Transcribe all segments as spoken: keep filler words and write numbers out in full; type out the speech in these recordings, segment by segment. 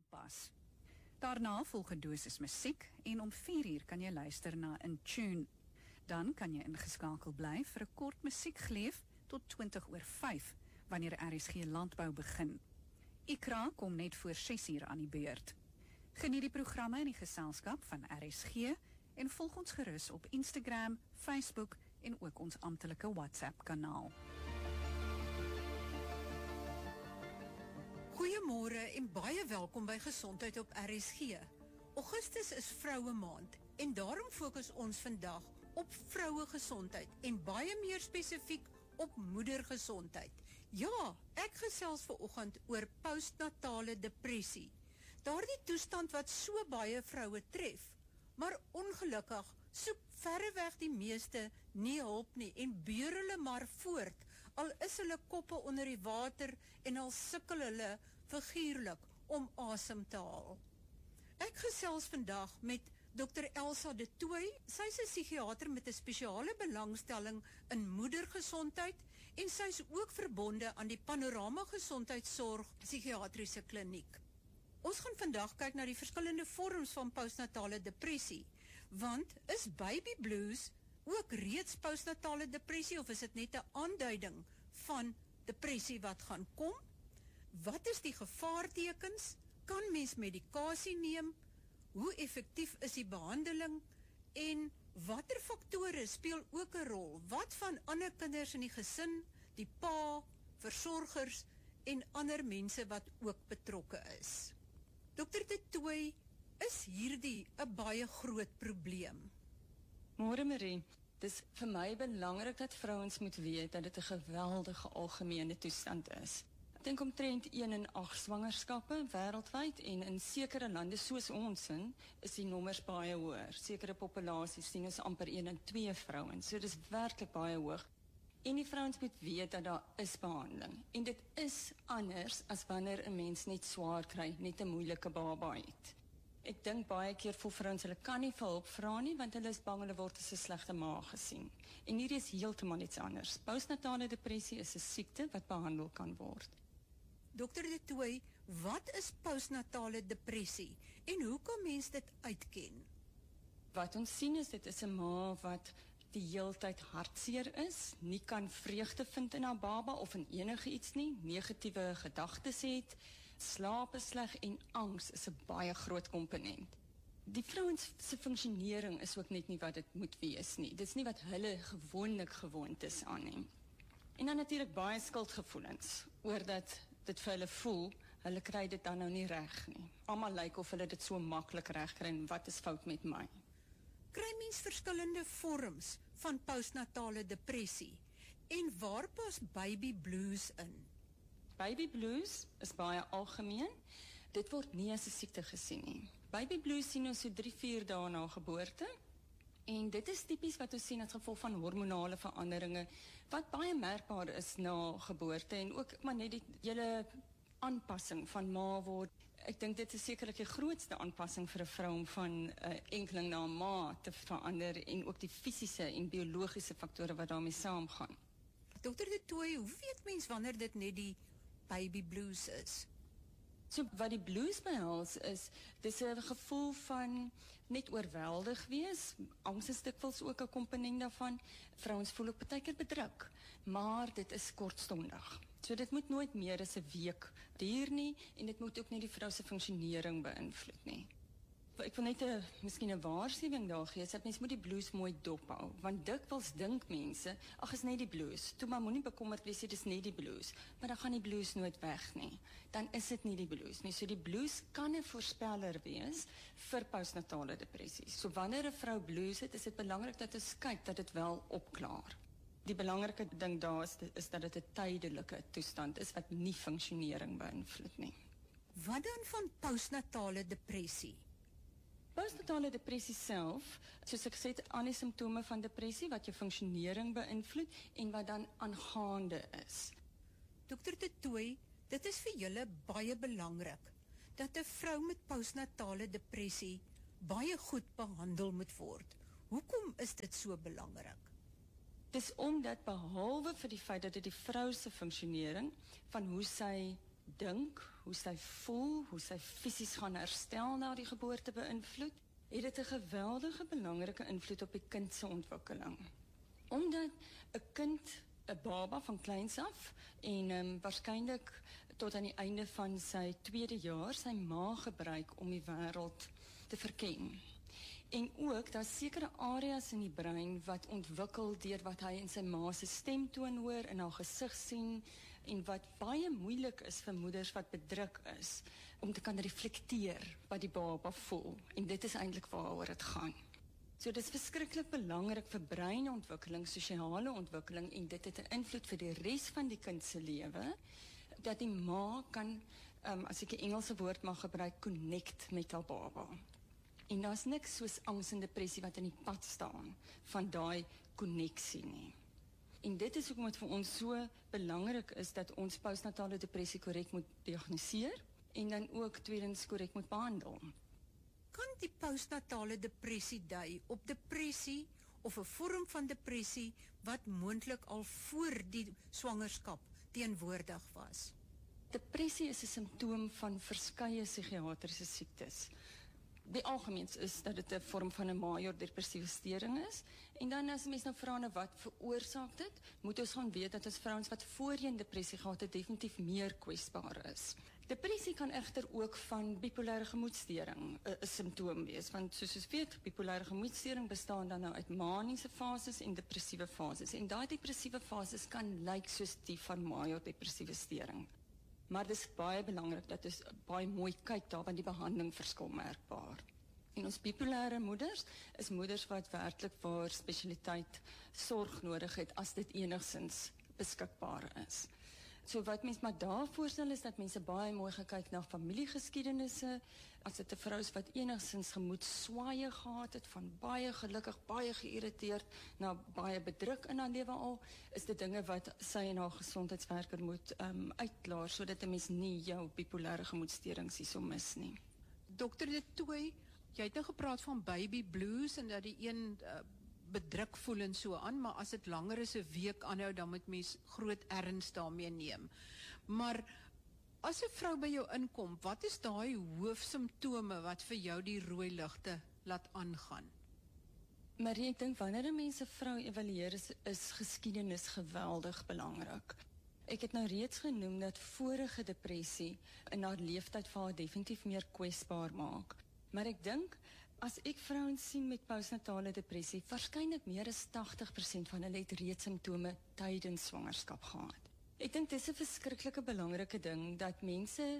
aanpas. Daarna volg 'n dosis musiek en om vier uur kan jy luister na In Tune. Dan kan jy ingeskakel bly vir 'n kort musiekgleef tot twintig oor vyf, wanneer R S G Landbou begin. Ikra kom net voor ses uur aan die beurt. Geniet die programme in die geselskap van R S G en volg ons gerus op Instagram, Facebook en ook ons amptelike WhatsApp-kanaal. Goeiemôre en baie welkom by Gesondheid op R S G. Augustus is Vroue Maand en daarom fokus ons vandag op vroue gesondheid en baie meer spesifiek op moedergesondheid. Ja, ek gesels vanoggend oor postnatale depressie. Daardie toestand wat so baie vroue tref, maar ongelukkig soek verreweg die meeste nie hulp nie en beur hulle maar voort, al is hulle koppe onder die water en al sukkel hulle figuurlik om asem te haal. Ek gesels vandag met dokter Elsa de Tooy. Sy is 'n psigiater met 'n spesiale belangstelling in moedergesondheid en sy is ook verbonde aan die Panorama Gesondheidsorg Psigiatriese Kliniek. Ons gaan vandag kyk na die verskillende vorms van postnatale depressie, want is baby blues ook reeds postnatale depressie of is dit net 'n aanduiding van depressie wat gaan kom? Wat is die gevaartekens? Kan mens medikasie neem? Hoe effektief is die behandeling? En watter faktore speel ook 'n rol? Wat van ander kinders in die gesin, die pa, versorgers en ander mense wat ook betrokke is? dokter de Tooy, is hierdie 'n baie groot probleem? Môre Marie, dis vir my belangrik dat vrouens moet weet dat dit 'n geweldige algemene toestand is. Ek dink omtrent een in agt swangerskappe wêreldwyd en in sekere lande soos ons in, is die nommers baie hoër. Sekere populasies sien ons amper een in twee vrouens, so dis werklik baie hoog. En die vrouens moet weet dat daar is behandeling. En dit is anders as wanneer 'n mens net swaar kry, net 'n moeilike baba het. Ek dink baie keer voel vrouens hulle kan nie vir hulp vra nie, want hulle is bang hulle word as 'n slegte ma gesien. En hierdie is heeltemal iets anders. Postnatale depressie is 'n siekte wat behandel kan word. dokter de Tooy, wat is postnatale depressie en hoe kan mens dit uitken? Wat ons sien is dit is 'n ma wat die heeltyd hartseer is, nie kan vreugde vind in haar baba of in enige iets nie, negatiewe gedagtes het, slaap is sleg en angs is 'n baie groot komponent. Die vrouens se funksionering is ook net nie wat dit moet wees nie. Dit is nie wat hulle gewoonlik gewoond is aan nie. En dan natuurlik baie skuldgevoelens oor dat dit vir hulle voel, hulle kry dit dan nou nie reg nie. Almal lyk of hulle dit so maklik reg kry en wat is fout met my? Kry mens verskillende vorms van postnatale depressie en waar pas baby blues in? Baby blues is baie algemeen. Dit word nie as 'n siekte gesien nie. Baby blues sien ons so drie, vier dae na geboorte. En dit is tipies wat ons sien as gevolg van hormonale veranderinge wat baie merkbaar is na geboorte en ook maar net die hele aanpassing van ma word. Ek dink dit is sekerlik die grootste aanpassing vir 'n vrou om van 'n uh, enkeling na 'n ma te verander en ook die fisiese en biologiese faktore wat daarmee saamgaan. dokter de Tooy, hoe weet mens wanneer dit net die baby blues is? So wat die blues behels is, dis 'n gevoel van net oorweldig wees. Angs is dikwels ook 'n komponent daarvan. Vrouens voel ook baie keer bedruk, maar dit is kortstondig. So dit moet nooit meer as 'n week duur nie en dit moet ook nie die vrou se funksionering beïnvloed nie. Ek wil net 'n miskien 'n waarskuwing daar gee, dat mens moet die blues mooi dophou, want dikwels dink mense, ag is net die blues. Toe maar moenie bekommerd wees, dit is net die blues, maar dan gaan die blues nooit weg nie. Dan is dit nie die blues nie. So die blues kan 'n voorspeller wees vir postnatale depressie. So wanneer 'n vrou blues het, is dit belangrik dat ons kyk dat dit wel opklaar. Die belangrike ding daar is, is dat dit 'n tydelike toestand is wat nie funksionering beïnvloed nie. Wat dan van postnatale depressie? Postnatale depressie self, soos ek gesê het, aan die simptome van depressie wat jou funksionering beïnvloed en wat dan aangaande is. dokter de Tooy, dit is vir julle baie belangrik dat 'n vrou met postnatale depressie baie goed behandel moet word. Hoekom is dit so belangrik? Dis omdat behalwe vir die feit dat dit die vrou se funksionering van hoe sy dink, hoe sy voel, hoe sy fisies gaan herstel na die geboorte beïnvloed, het dit 'n geweldige belangrike invloed op die kind se ontwikkeling. Omdat 'n kind, 'n baba van kleins af en um, waarskynlik tot aan die einde van sy tweede jaar sy maag gebruik om die wêreld te verken. En ook, daar's sekere areas in die brein wat ontwikkel deur wat hy in sy ma se stemtoon hoor, in haar gesig sien, en wat baie moeilik is vir moeders wat bedruk is, om te kan reflekteer wat die baba voel. En dit is eintlik waaroor dit gaan. So dit is verskriklik belangrik vir breinontwikkeling, sosiale ontwikkeling, en dit het 'n invloed vir die res van die kind se lewe, dat die ma kan, um, as ek 'n Engelse woord mag gebruik, connect met haar baba. En daar's niks soos angs en depressie wat in die pad staan van daai konneksie nie. En dit is hoekom dit vir ons so belangrik is dat ons postnatale depressie korrek moet diagnoseer en dan ook tweedens korrek moet behandel. Kan die postnatale depressie dui op depressie of 'n vorm van depressie wat moontlik al voor die swangerskap teenwoordig was? Depressie is 'n simptoom van verskeie psigiatriese siektes. Die algemeens is dat dit 'n vorm van 'n major depressiewe storing is. En dan as mens nou vra na wat veroorsaak dit, moet ons gaan weet dat ons vrouens wat voorheen depressie gehad het, definitief meer kwesbaar is. Depressie kan egter ook van bipolêre gemoedstoring 'n simptoom wees, want soos ons weet, bipolêre gemoedstoring bestaan dan nou uit maniese fases en depressiewe fases. En daai depressiewe fases kan lyk soos die van major depressiewe storing. Maar dit is baie belangrik dat ons baie mooi kyk daar, want die behandeling verskil merkbaar. En ons bipolêre moeders is moeders wat werklik waar spesialiteit sorg nodig het as dit enigsins beskikbaar is. So wat mens maar daar voorstel is dat mense baie mooi gekyk na familiegeskiedenisse, as dit 'n vrou is wat enigsins gemoedswaaye gehad het, van baie gelukkig, baie geïrriteerd, na baie bedruk in haar lewe al, is dit dinge wat sy en haar gesondheidswerker moet um, uitklaar, sodat 'n mens nie jou bipolêre gemoedstoorings hierso mis nie. Dokter De Tooy, jy het nou gepraat van baby blues en dat die een uh, bedruk voel en so aan, maar as dit langer as 'n week aanhou, dan moet mens groot erns daarmee neem. Maar as 'n vrou by jou inkom, wat is daai hoofsimptome wat vir jou die rooi ligte laat aangaan? Maar ek dink wanneer 'n mens 'n vrou evalueer, is, is geskiedenis geweldig belangrik. Ek het nou reeds genoem dat vorige depressie in haar leeftyd vir haar definitief meer kwesbaar maak. Maar ek dink, as ek vrouens sien met postnatale depressie, waarskynlik meer as tagtig persent van hulle het reeds simptome tydens swangerskap gehad. Ek dink dis 'n verskriklike belangrike ding, dat mense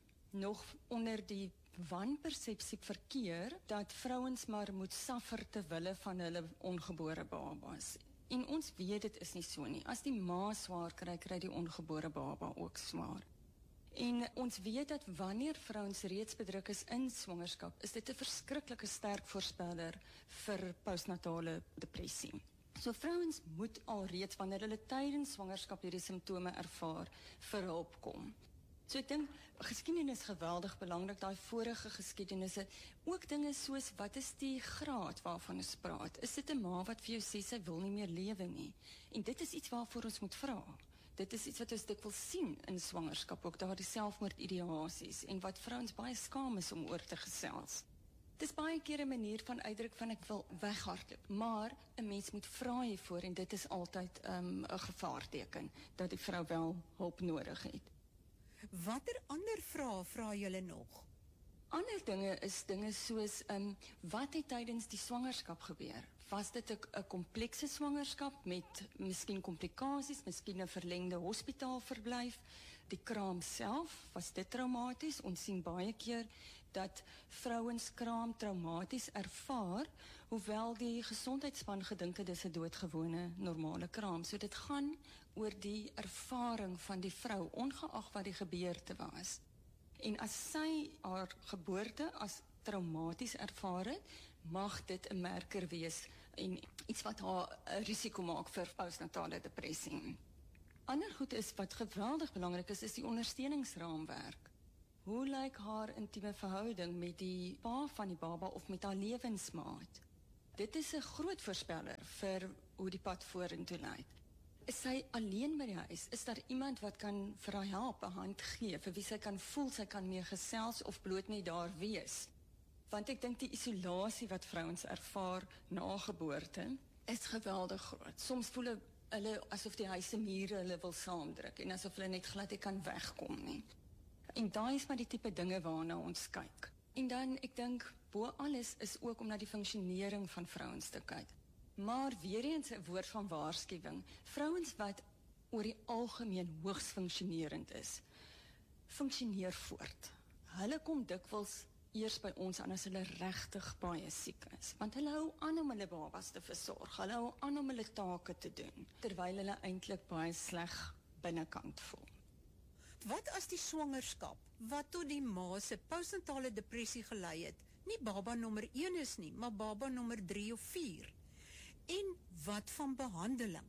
nog onder die wanpersepsie verkeer, dat vrouens maar moet suffer ter wille van hulle ongebore babas. En ons weet dit is nie so nie. As die ma swaar kry, kry die ongebore baba ook swaar. En ons weet dat wanneer vrouens reeds bedruk is in swangerskap, is dit 'n verskriklike sterk voorspeller vir postnatale depressie. So vrouens moet al reeds wanneer hulle tydens swangerskap hierdie simptome ervaar, vir hulp kom. So ek dink geskiedenis is geweldig belangrik, daai vorige geskiedenisse, ook dinge soos wat is die graad waarvan ons praat? Is dit 'n ma wat vir jou sê sy wil nie meer lewe nie? En dit is iets waarvoor ons moet vra. Dit is iets wat ons dikwels sien in swangerskap, ook daar die selfmoordideasies en wat vrouens baie skaam is om oor te gesels. Dit is baie keer 'n manier van uitdruk van ek wil weghardloop, maar 'n mens moet vra hiervoor en dit is altyd 'n um, gevaarteken dat die vrou wel hulp nodig het. Watter ander vrae vra julle nog? Ander dinge is dinge soos um, wat het tydens die swangerskap gebeur? Was dit 'n komplekse swangerskap met miskien komplikasies, miskien 'n verlengde hospitaalverblyf? Die kraam self, was dit traumaties? Ons sien baie keer dat vrouens kraam traumaties ervaar, hoewel die gesondheidsspan gedink het dis 'n doodgewone normale kraam. So dit gaan oor die ervaring van die vrou, ongeag wat die gebeurte was. En as sy haar geboorte as traumaties ervaar het, mag dit 'n merker wees en iets wat haar 'n risiko maak vir postnatale depressie. Ander goed is wat geweldig belangrik is, is die ondersteuningsraamwerk. Hoe lyk haar intieme verhouding met die pa van die baba of met haar lewensmaat? Dit is 'n groot voorspeller vir hoe die pad vorentoe lei. Is sy alleen by die huis? Is daar iemand wat kan vir haar help, 'n hand gee, vir wie sy kan voel, sy kan mee gesels of bloot net daar wees? Want ek dink die isolasie wat vrouens ervaar na geboorte is geweldig groot. Soms voel hulle asof die huis se mure hulle wil saamdruk en asof hulle net glad nie kan wegkom nie. En daai is maar die tipe dinge waarna ons kyk. En dan, ek dink, bo alles is ook om na die funksionering van vrouens te kyk. Maar weer eens 'n woord van waarskuwing, vrouens wat oor die algemeen hoogs funksionerend is, funksioneer voort. Hulle kom dikwels eers by ons aan as hulle regtig baie siek is, want hulle hou aan om hulle babas te versorg, hulle hou aan om hulle take te doen, terwyl hulle eintlik baie sleg binnekant voel. Wat as die swangerskap, wat tot die ma se postnatale depressie gelei het, nie baba nommer een is nie, maar baba nommer drie of vier? En wat van behandeling?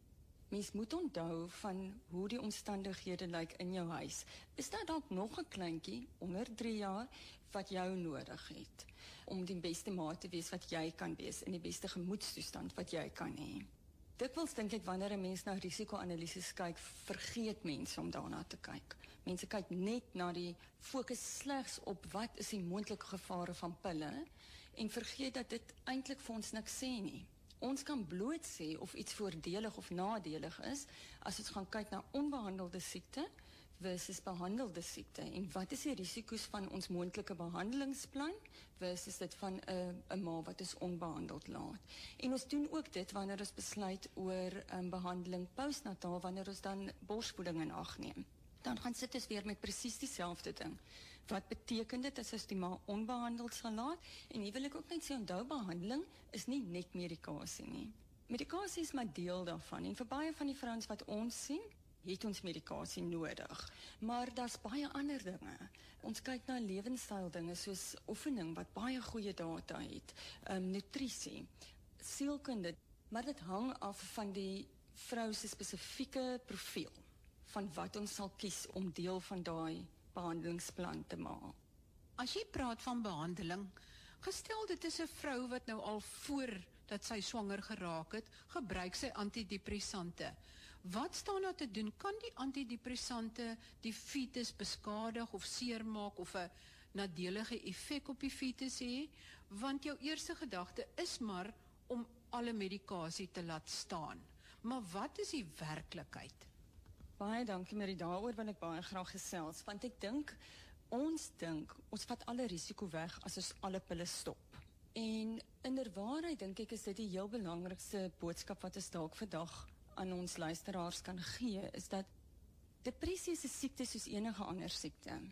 Mens moet onthou van hoe die omstandighede lyk in jou huis. Is daar dalk nog 'n kleintjie onder drie jaar wat jou nodig het om die beste ma te wees wat jy kan wees, in die beste gemoedstoestand wat jy kan hê? Dikwels dink ek wanneer 'n mens na risiko-analises kyk, vergeet mense om daarna te kyk. Mense kyk net na die fokus slegs op wat is die moontlike gevare van pille en vergeet dat dit eintlik vir ons niks sê nie. Ons kan bloot sê of iets voordelig of nadelig is as ons gaan kyk na onbehandelde siekte versus behandelde siekte en wat is die risiko's van ons moontlike behandelingsplan versus dit van 'n 'n ma wat is onbehandeld laat. En ons doen ook dit wanneer ons besluit oor 'n um, behandeling postnataal, wanneer ons dan borsvoeding in ag neem. Dan gaan sit ons weer met presies dieselfde ding. Wat beteken dit as ons die ma onbehandeld sal laat? En hier wil ek ook net sê, onthou, behandeling is nie net medikasie nie. Medikasie is maar deel daarvan en vir baie van die vrouens wat ons sien, het ons medikasie nodig. Maar daar's baie ander dinge. Ons kyk na lewenstyl dinge soos oefening wat baie goeie data het, um, nutrisie, sielkunde, maar dit hang af van die vrou se spesifieke profiel van wat ons sal kies om deel van daai behandelingsplan te maak. As jy praat van behandeling, gestel dit is 'n vrou wat nou al voor dat sy swanger geraak het, gebruik sy antidepressante. Wat staan daar te doen? Kan die antidepressante die fetus beskadig of seermaak of 'n nadelige effek op die fetus hê? Want jou eerste gedagte is maar om alle medikasie te laat staan. Maar wat is die werklikheid? Baie dankie, Marie, daaroor wil ek baie graag gesels, want ek dink, ons dink, ons vat alle risiko weg as ons alle pille stop. En inderwaarheid dink ek is dit die heel belangrikste boodskap wat ons dalk vandag aan ons luisteraars kan gee, is dat depressie is 'n siekte soos enige ander siekte.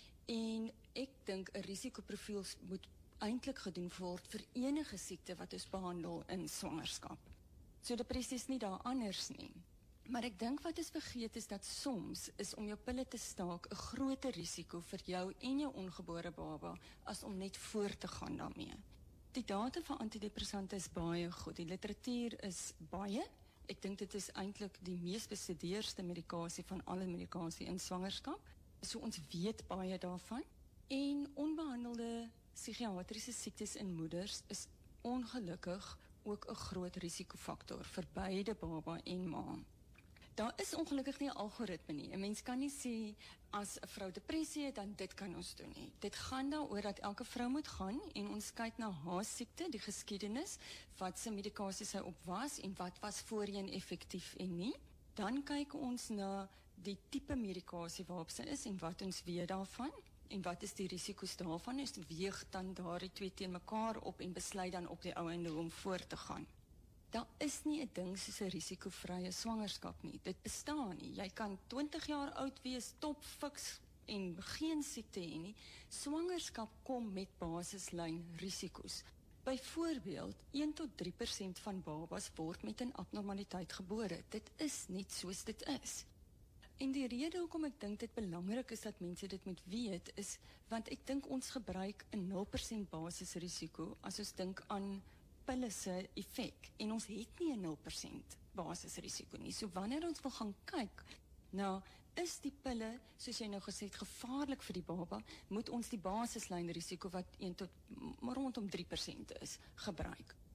En ek dink 'n risikoprofiel moet eintlik gedoen word vir enige siekte wat ons behandel in swangerskap. So depressie is nie daar anders nie. Maar ek dink wat ons vergeet is dat soms is om jou pille te staak 'n groter risiko vir jou en jou ongebore baba as om net voort te gaan daarmee. Die data van antidepressante is baie goed. Die literatuur is baie. Ek dink dit is eintlik die mees bestudeerde medikasie van alle medikasie in swangerskap. So ons weet baie daarvan. En onbehandelde psigiatriese siektes in moeders is ongelukkig ook 'n groot risikofaktor vir beide baba en ma. Daar is ongelukkig nie 'n algoritme nie. 'n Mens kan nie sê as 'n vrou depressie het, dan dit kan ons doen nie. Dit gaan daaroor dat elke vrou moet gaan en ons kyk na haar siekte, die geskiedenis, wat se medikasie sy op was en wat was voorheen effektief en nie. Dan kyk ons na die tipe medikasie waarop sy is en wat ons weet daarvan en wat is die risiko's daarvan. Ons weeg dan daardie twee teen mekaar op en besluit dan op die ou einde om voort te gaan. Daar is nie 'n ding soos 'n risikovrye swangerskap nie. Dit bestaan nie. Jy kan twintig jaar oud wees, top fiks en geen siekte hê nie. Swangerskap kom met basislyn risiko's. Byvoorbeeld, een tot drie persent van babas word met 'n abnormaliteit gebore. Dit is net soos dit is. En die rede hoekom ek dink dit belangrik is dat mense dit moet weet, is want ek dink ons gebruik 'n nul persent basisrisiko as ons dink aan pille se effek, en ons het nie 'n nul persent basisrisiko nie. So wanneer ons wil gaan kyk, nou, is die pille, soos jy nou gesê het, gevaarlik vir die baba, moet ons die basislyn risiko wat een tot maar rondom drie persent is, gebruik.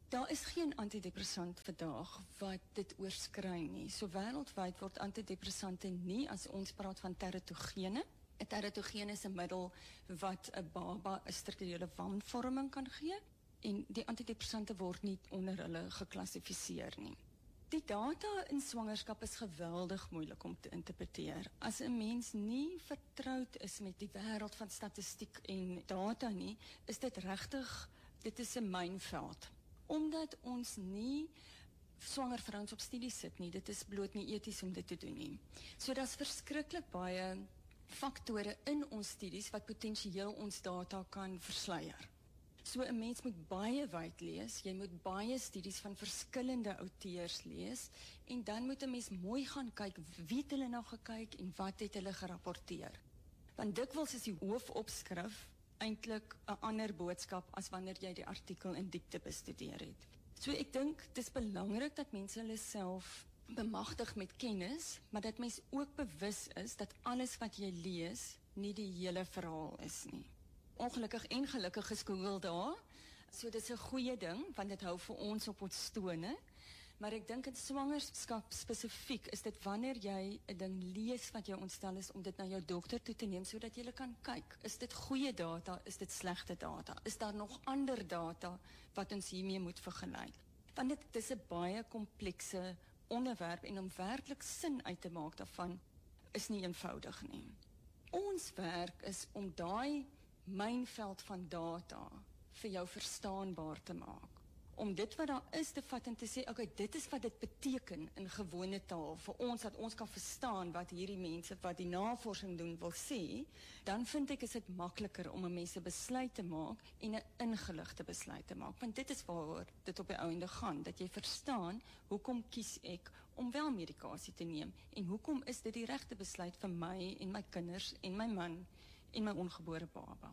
Daar is geen antidepressant vandag wat dit oorskry nie. So wêreldwyd word antidepressante nie, as ons praat van teratogene. 'n Teratogene is 'n middel wat 'n baba 'n strukturele wanvorming kan gee, en die antidepressante word nie onder hulle geklassifiseer nie. Die data in swangerskap is geweldig moeilik om te interpreteer. As 'n mens nie vertroud is met die wêreld van statistiek en data nie, is dit regtig, dit is 'n mynveld. Omdat ons nie swanger vrouens op studie sit nie, dit is bloot nie eties om dit te doen nie. So daar's verskriklik baie faktore in ons studies wat potensieel ons data kan versluier. So 'n mens moet baie wyd lees, jy moet baie studies van verskillende auteurs lees, en dan moet 'n mens mooi gaan kyk, wie het hulle nou gekyk en wat het hulle gerapporteer. Want dikwels is die hoofopskrif eintlik 'n ander boodskap as wanneer jy die artikel in diepte bestudeer het. So ek dink dit is belangrik dat mense hulle self bemagtig met kennis, maar dat mens ook bewus is dat alles wat jy lees nie die hele verhaal is nie. Ongelukkig en gelukkig is Google daar, so dit is 'n goeie ding, want dit hou vir ons op ons tone, maar ek dink in swangerskap spesifiek is dit wanneer jy 'n ding lees wat jou ontstel is om dit na jou dokter toe te neem, sodat jy kan kyk, is dit goeie data, is dit slegte data, is daar nog ander data wat ons hiermee moet vergelyk, want dit is 'n baie komplekse onderwerp, en om werklik sin uit te maak daarvan, is nie eenvoudig nie. Ons werk is om daai mynveld van data vir jou verstaanbaar te maak. Om dit wat daar is te vat en te sê, okay, dit is wat dit beteken in gewone taal, vir ons, dat ons kan verstaan wat hierdie mense wat die navorsing doen wil sê, dan vind ek is dit makliker om 'n mens 'n besluit te maak en 'n ingeligte besluit te maak, want dit is waaroor dit op die einde gaan, dat jy verstaan, hoekom kies ek om wel medikasie te neem, en hoekom is dit die regte besluit vir my en my kinders en my man en my ongebore baba.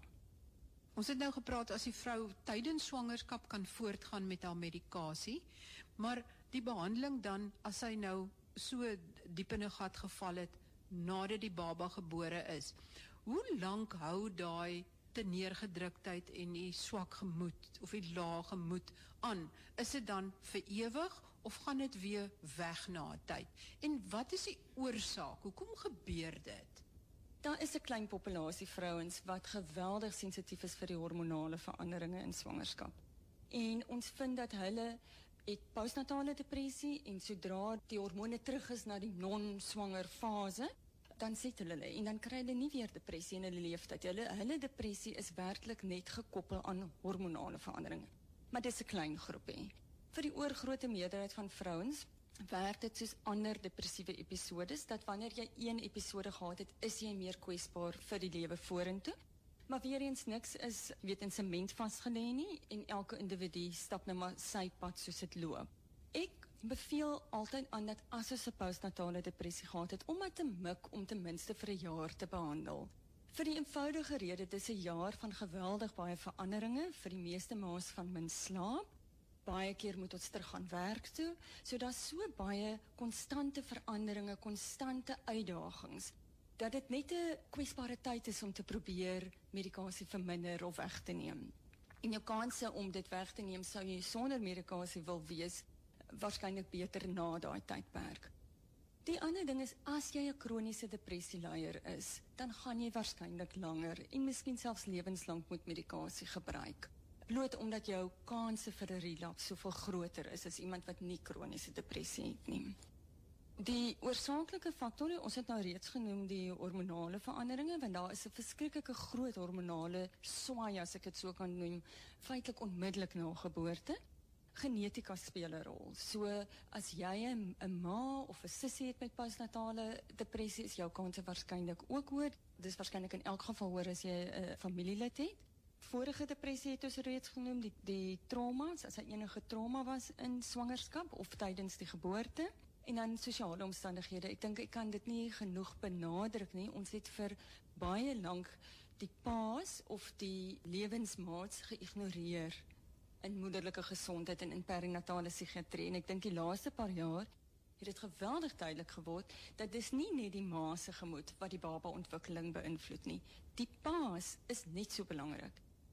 Ons het nou gepraat as die vrou tydens swangerskap kan voortgaan met haar medikasie, maar die behandeling dan, as sy nou so diep in 'n gat geval het, nadat die baba gebore is, hoe lank hou daai te neergedruktheid en die swak gemoed, of die lae gemoed aan? Is dit dan vir ewig, of gaan dit weer weg na 'n tyd? En wat is die oorsaak? Hoekom gebeur dit? Daar is 'n klein populasie vrouens wat geweldig sensitief is vir die hormonale veranderinge in swangerskap. En ons vind dat hulle het postnatale depressie, en sodra die hormone terug is na die non-swanger fase, dan settle hulle, en dan kry hulle nie weer depressie in hulle leeftyd. Hulle, hulle depressie is werklik net gekoppel aan hormonale veranderinge. Maar dis 'n klein groepie. Vir die oorgrote meerderheid van vrouens werk dit soos ander depressiewe episodes, dat wanneer jy een episode gehad het, is jy meer kwesbaar vir die lewe vorentoe. Maar weer eens, niks is weet in sement vasgelê nie, en elke individu stap nou maar sy pad soos dit loop. Ek beveel altyd aan dat as ons 'n postnatale depressie gehad het, om dit te mik om ten minste vir 'n jaar te behandel. Vir die eenvoudige rede, dit is 'n jaar van geweldig baie veranderinge, vir die meeste ma's van min slaap. Baie keer moet ons terug gaan werk toe, so daar's so baie konstante veranderinge, konstante uitdagings, dat dit net 'n kwesbare tyd is om te probeer medikasie verminder of weg te neem. En jou kanse om dit weg te neem, sou jy sonder medikasie wil wees, waarskynlik beter na daai tydperk. Die ander ding is, as jy 'n kroniese depressieleier is, dan gaan jy waarskynlik langer en miskien selfs lewenslank moet medikasie gebruik. Bloot omdat jou kanse vir 'n relapse soveel groter is as iemand wat nie kroniese depressie het nie. Die oorsaaklike faktore, ons het nou reeds genoem die hormonale veranderinge, want daar is 'n verskriklike groot hormonale swaai, as ek dit so kan noem, feitelik onmiddellik na geboorte. Genetika speel 'n rol. So as jy 'n 'n ma of 'n sussie het met postnatale depressie, is jou kanse waarskynlik ook hoër. Dis waarskynlik in elk geval hoër as jy 'n familielid het. Vorige depressie het ons reeds genoem, die, die trauma's, as daar enige trauma was in swangerskap of tydens die geboorte. En dan sosiale omstandighede. Ek dink ek kan dit nie genoeg benadruk nie. Ons het vir baie lank die paas of die lewensmaats geïgnoreer in moederlike gesondheid en in perinatale psigiatrie. En ek dink die laaste paar jaar het dit geweldig duidelik geword dat dis nie net die ma se gemoed wat die baba ontwikkeling beïnvloed nie. Die paas is net so belangrik.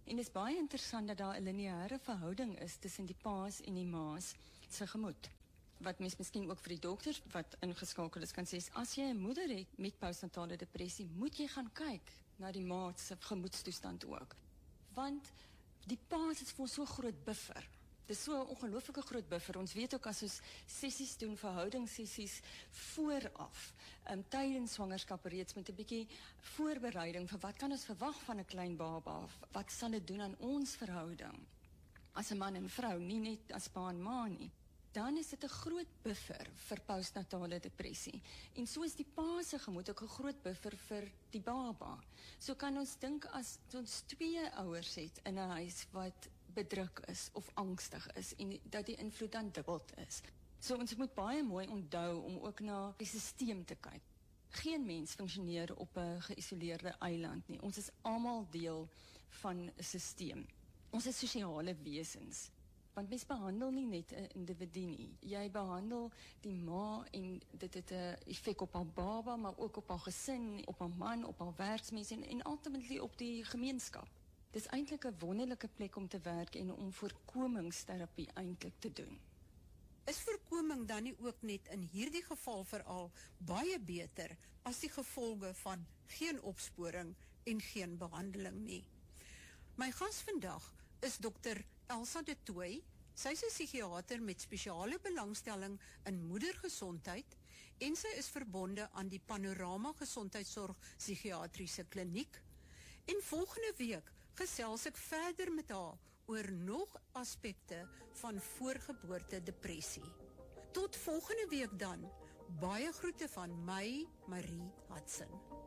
En dit is baie interessant dat daar 'n lineêre verhouding is tussen die paas en die maas se gemoed. Wat mens miskien ook vir die dokters wat ingeskakel is kan sê, is, as jy 'n moeder het met postnatale depressie, moet jy gaan kyk na die ma se gemoedstoestand ook. Want die paas is vir ons so 'n groot buffer. Dis so 'n ongelooflike groot buffer. Ons weet ook as ons sessies doen, verhoudingssessies vooraf, um, tydens swangerskap reeds met 'n bietjie voorbereiding vir wat kan ons verwag van 'n klein baba, wat sal dit doen aan ons verhouding as 'n man en vrou, nie net as pa en ma nie. Dan is dit 'n groot buffer vir postnatale depressie. En so is die pa se gemoed ook 'n groot buffer vir die baba. So kan ons dink as ons twee ouers het in 'n huis wat bedruk is of angstig is en dat die invloed dan dubbel is. So ons moet baie mooi onthou om ook na die stelsel te kyk. Geen mens funksioneer op 'n geïsoleerde eiland nie. Ons is almal deel van 'n stelsel. Ons is sosiale wesens. Want mens behandel nie net 'n individu nie. Jy behandel die ma en dit het 'n effek op haar baba, maar ook op haar gesin, op haar man, op haar werksmense en, en ultimately op die gemeenskap. Dis eintlik 'n wonderlike plek om te werk en om voorkomingsterapie eintlik te doen. Is voorkoming dan nie ook net in hierdie geval veral baie beter as die gevolge van geen opsporing en geen behandeling nie? My gas vandag is dokter Elsa de Tooy. Sy is 'n psigiater met spesiale belangstelling in moedergesondheid en sy is verbonde aan die Panorama Gesondheidsorg Psigiatriese Kliniek. En volgende week gesels ek verder met haar oor nog aspekte van voorgeboorte depressie. Tot volgende week dan. Baie groete van my, Marie Hudson.